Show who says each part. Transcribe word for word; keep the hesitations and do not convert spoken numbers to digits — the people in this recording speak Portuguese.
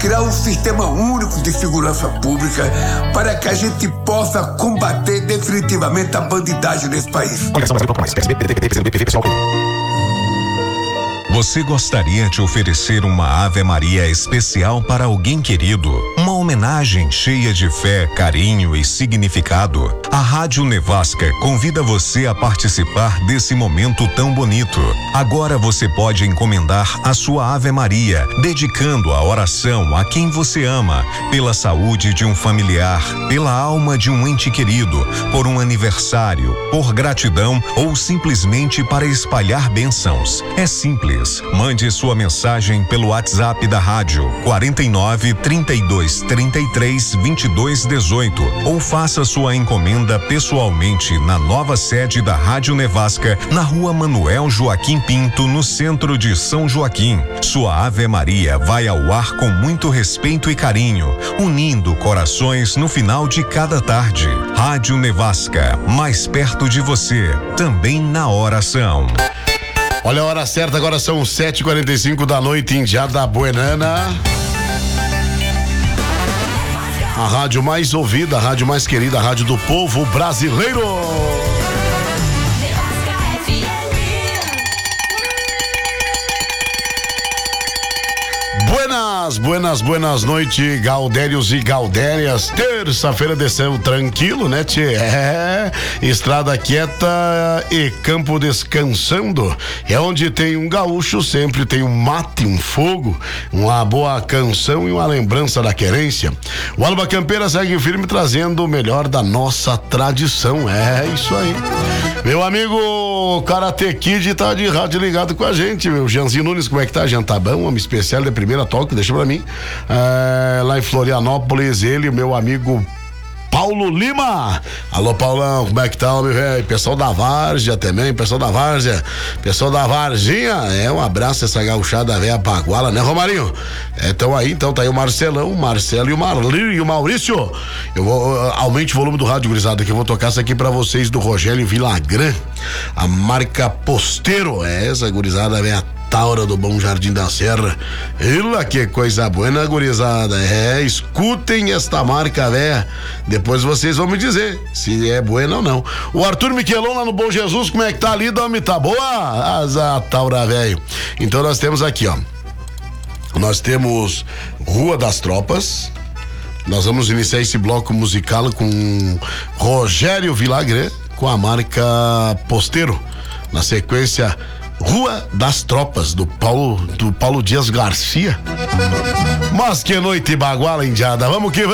Speaker 1: criar um sistema único de segurança pública para que a gente possa combater definitivamente a bandidagem nesse país.
Speaker 2: Você gostaria de oferecer uma Ave Maria especial para alguém querido? Uma homenagem cheia de fé, carinho e significado? A Rádio Nevasca convida você a participar desse momento tão bonito. Agora você pode encomendar a sua Ave Maria, dedicando a oração a quem você ama, pela saúde de um familiar, pela alma de um ente querido, por um aniversário, por gratidão ou simplesmente para espalhar bênçãos. É simples. Mande sua mensagem pelo WhatsApp da rádio quarenta e nove, trinta e dois, trinta e três, vinte e dois, dezoito ou faça sua encomenda pessoalmente na nova sede da Rádio Nevasca, na Rua Manuel Joaquim Pinto, no centro de São Joaquim. Sua Ave Maria vai ao ar com muito respeito e carinho, unindo corações no final de cada tarde. Rádio Nevasca, mais perto de você, também na oração.
Speaker 3: Olha a hora certa, agora são sete e quarenta e cinco da noite em Jada Buenana. A rádio mais ouvida, a rádio mais querida, a rádio do povo brasileiro. Buenas, buenas, buenas noites, Gaudérios e Gaudérias. Terça-feira desceu tranquilo, né, tchê? É, estrada quieta e campo descansando. É onde tem um gaúcho, sempre tem um mate, um fogo, uma boa canção e uma lembrança da querência. O Alba Campeira segue firme trazendo o melhor da nossa tradição. É isso aí. Meu amigo Karate Kid tá de rádio ligado com a gente, meu. Janzinho Nunes, como é que tá, gente? Tá bom? Homem especial de primeira toque, deixa pra mim. É, lá em Florianópolis, ele, meu amigo Paulo Lima. Alô, Paulão, como é que tá, meu velho? Pessoal da Várzea também, pessoal da Várzea, pessoal da Varginha, é, um abraço essa gauchada velha baguala, né, Romarinho? É, então aí, então tá aí o Marcelão, o Marcelo e o Marlírio e o Maurício. Eu vou, uh, aumente o volume do rádio, gurizada, que eu vou tocar isso aqui pra vocês do Rogério Villagrán, a marca Posteiro, é essa gurizada velha Taura do Bom Jardim da Serra. Ela, que coisa boa, né, gurizada? É, escutem esta marca, véia. Depois vocês vão me dizer se é buena ou não. O Arthur Miquelon lá no Bom Jesus, como é que tá ali, Dami? Tá boa? Asa Taura, velho. Então nós temos aqui, ó. Nós temos Rua das Tropas. Nós vamos iniciar esse bloco musical com Rogério Villagrán, com a marca Posteiro. Na sequência, Rua das Tropas, do Paulo, do Paulo Dias Garcia. Mas que noite baguala, indiada. Vamos que vamos.